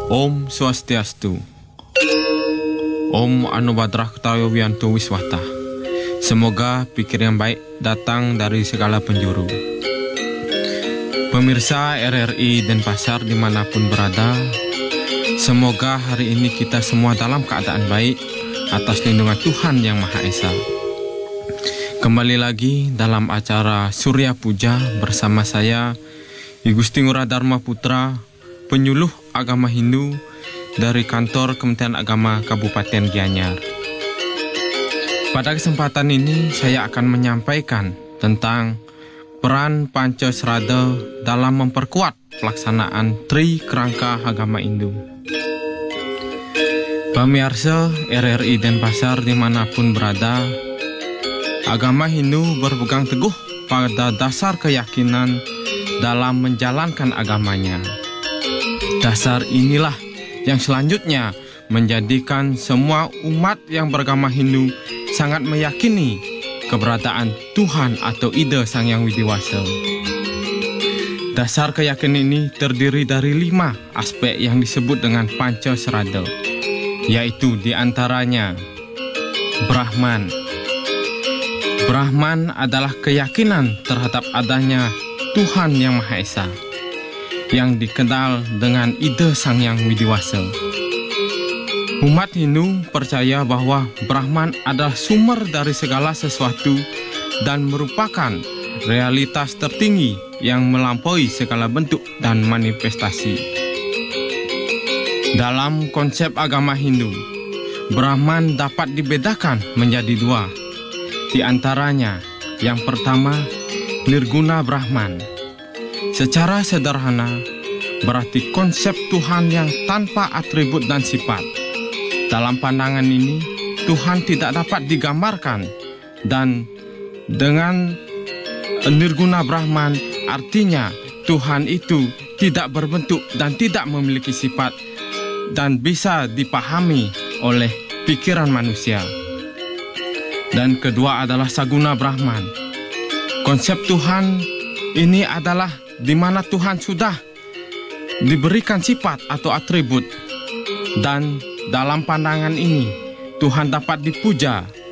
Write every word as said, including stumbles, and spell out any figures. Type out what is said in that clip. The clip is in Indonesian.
Om Swastiastu. Om Anubadrah Ketayo Wianto Wiswata. Semoga pikir yang baik datang dari segala penjuru. Pemirsa R R I Denpasar dimanapun berada, semoga hari ini kita semua dalam keadaan baik atas lindungan Tuhan Yang Maha Esa. Kembali lagi dalam acara Surya Puja bersama saya, I Gusti Ngurah Dharma Putra, penyuluh agama Hindu dari kantor Kementerian Agama Kabupaten Gianyar. Pada kesempatan ini saya akan menyampaikan tentang peran Pancasrada dalam memperkuat pelaksanaan Tri Kerangka Agama Hindu. Pemirsa R R I Denpasar dimanapun berada, agama Hindu berpegang teguh pada dasar keyakinan dalam menjalankan agamanya. Dasar inilah yang selanjutnya menjadikan semua umat yang beragama Hindu sangat meyakini keberadaan Tuhan atau ide Sang Yang Widiwasa. Dasar keyakinan ini terdiri dari lima aspek yang disebut dengan Pancasrada, yaitu diantaranya Brahman. Brahman adalah keyakinan terhadap adanya Tuhan Yang Maha Esa, yang dikenal dengan ide Sang Yang Widiwasa. Umat Hindu percaya bahwa Brahman adalah sumber dari segala sesuatu dan merupakan realitas tertinggi yang melampaui segala bentuk dan manifestasi. Dalam konsep agama Hindu, Brahman dapat dibedakan menjadi dua. Di antaranya, yang pertama, Nirguna Brahman. Secara sederhana, berarti konsep Tuhan yang tanpa atribut dan sifat. Dalam pandangan ini, Tuhan tidak dapat digambarkan, dan dengan Nirguna Brahman artinya Tuhan itu tidak berbentuk dan tidak memiliki sifat dan bisa dipahami oleh pikiran manusia. Dan kedua adalah Saguna Brahman. Konsep Tuhan ini adalah di mana Tuhan sudah diberikan sifat atau atribut, dan dalam pandangan ini Tuhan dapat dipuja